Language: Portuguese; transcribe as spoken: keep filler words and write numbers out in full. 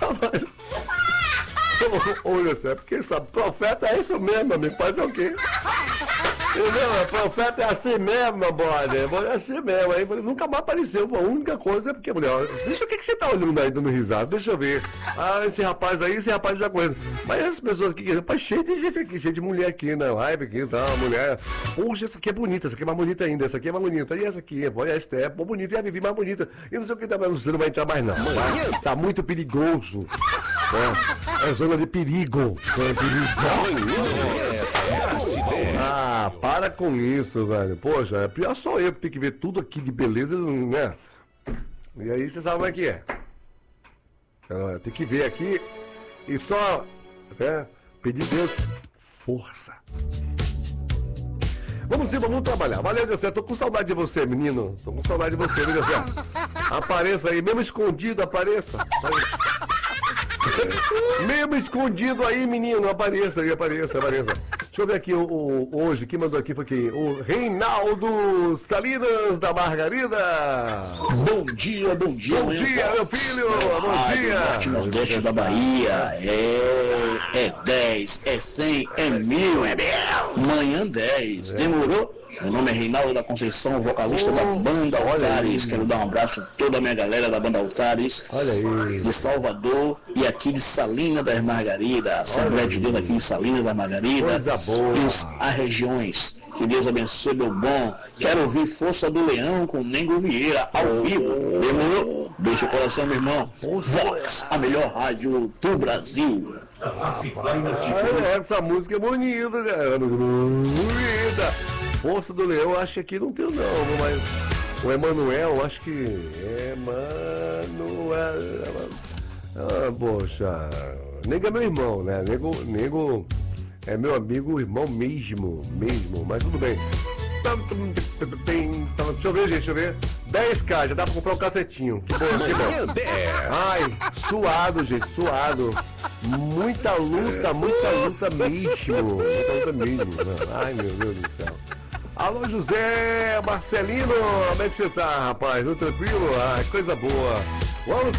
Olha só, porque sabe, profeta é isso mesmo, amigo. Fazer o quê? Entendeu? Profeta é assim mesmo, meu brother. É assim mesmo. Aí nunca mais apareceu. A única coisa é porque, mulher, deixa o que, que você tá olhando aí, dando risada? Deixa eu ver. Ah, esse rapaz aí, esse rapaz já conhece. Mas essas pessoas aqui, rapaz, cheio de gente aqui, cheio de mulher aqui na live aqui, tá? Mulher. Poxa, essa aqui é bonita, essa aqui é mais bonita ainda, essa aqui é mais bonita. E essa aqui, pô, e a Esté, pô, bonita, e a Vivi mais bonita. E não sei o que tá, mas você não vai entrar mais não. Tá, tá muito perigoso. É, é zona de perigo. Zona de perigo. Ah, para com isso, velho. Poxa, é pior só eu que tenho que ver tudo aqui de beleza, né? E aí você sabe como é que é. É, tem que ver aqui e só, né, pedir Deus força. Vamos sim, vamos trabalhar. Valeu, José. Tô com saudade de você, menino. Tô com saudade de você, viu, José? Apareça aí, mesmo escondido, apareça. Apareça. Mesmo escondido aí, menino, apareça aí, apareça, apareça. Deixa eu ver aqui, o, o, hoje, quem mandou aqui foi quem? O Reinaldo Salinas da Margarida. Bom dia, bom dia. Bom dia, meu filho, bom dia. Norte, Nordeste da Bahia, é, é dez, é cem, é mil, é mil. Manhã dez, demorou? Meu nome é Reinaldo da Conceição, vocalista da Banda Altares. Quero dar um abraço a toda a minha galera da Banda Altares. Olha aí. De Salvador e aqui de Salina das Margaridas. Assembleia de Deus aqui em Salina das Margaridas. Coisa boa. E os arregiões. Que Deus abençoe, meu bom. Quero ouvir Força do Leão com Nengo Vieira ao vivo. Demorou? Beijo o coração, meu irmão. Vox, a melhor rádio do Brasil. Ah, essa música é bonita, cara. Bonita. Força do Leão, eu acho que aqui não tem não, mas o Emanuel, acho que Emanuel. Ah, poxa, Nego é meu irmão, né? Nego, Nego é meu amigo, irmão mesmo, mesmo, mas tudo bem. Deixa eu ver, gente, deixa eu ver. dez K, já dá pra comprar um cacetinho. Que bom, que bom. Ai, suado, gente, suado. Muita luta, muita luta mesmo. Muita luta mesmo. Ai, meu Deus do céu. Alô, José Marcelino, como é que você tá, rapaz? Tudo tranquilo? Ah, coisa boa. Vamos